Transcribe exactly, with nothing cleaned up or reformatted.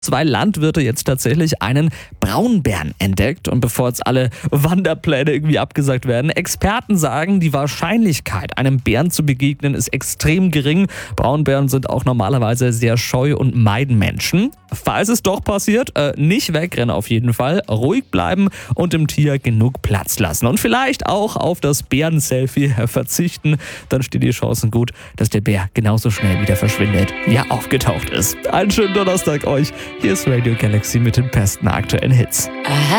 Zwei Landwirte jetzt tatsächlich einen Braunbären entdeckt. Und bevor jetzt alle Wanderpläne irgendwie abgesagt werden, Experten sagen, die Wahrscheinlichkeit, einem Bären zu begegnen, ist extrem gering. Braunbären sind auch normalerweise sehr scheu und meiden Menschen. Falls es doch passiert, äh, nicht wegrennen auf jeden Fall, ruhig bleiben und dem Tier genug Platz lassen. Und vielleicht auch auf das Bären-Selfie verzichten. Dann stehen die Chancen gut, dass der Bär genauso schnell wieder verschwindet, wie er aufgetaucht ist. Einen schönen Donnerstag euch. Hier ist Radio Galaxy mit den besten aktuellen Hits. Aha.